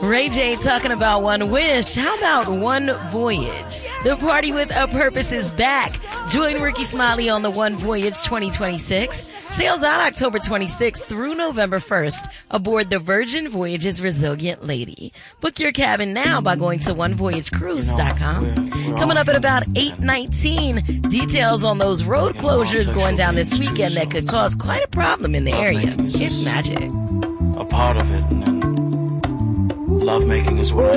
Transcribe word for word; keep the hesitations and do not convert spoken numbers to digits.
Ray J talking about One Wish. How about One Voyage? The party with a purpose is back. Join Ricky Smiley on the One Voyage twenty twenty-six. Sails out October twenty-sixth through November first aboard the Virgin Voyages Resilient Lady. Book your cabin now by going to one voyage cruise dot com. Coming up at about eight nineteen, details on those road closures going down this weekend that could cause quite a problem in the area. It's magic. A part of it, and then love making is what I